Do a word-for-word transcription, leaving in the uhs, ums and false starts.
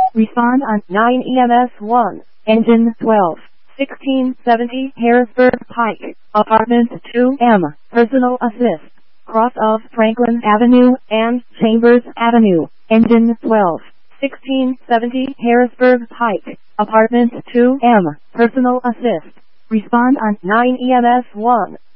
Respond on nine E M S one, engine twelve, sixteen seventy Harrisburg Pike, apartment two M, personal assist, cross of Franklin Avenue and Chambers Avenue, engine twelve, sixteen seventy Harrisburg Pike, apartment two M, personal assist. Respond on nine E M S one.